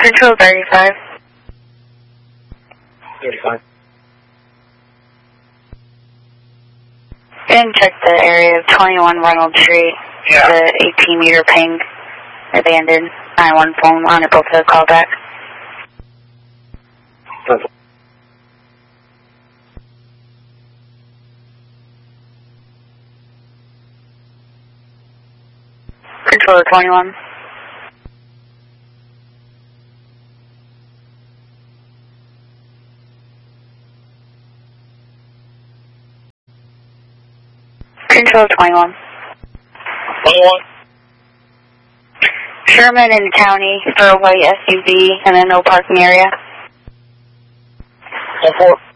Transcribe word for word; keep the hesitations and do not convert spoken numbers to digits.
Control thirty-five. thirty-five. And check the area of twenty-one Ronald Street. Yeah. The eighteen meter ping. Abandoned. nine one phone unable to call back. Perfect. Controller twenty-one. Controller twenty-one. twenty-one. Sherman and County for a white S U V in a no parking area. ten four.